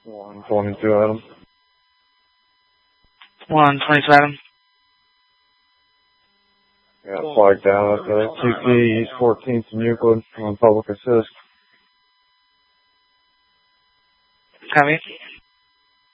122 Adam. 122 Adam. Got flagged down at the 2T East 14th and Euclid on public assist. Copy.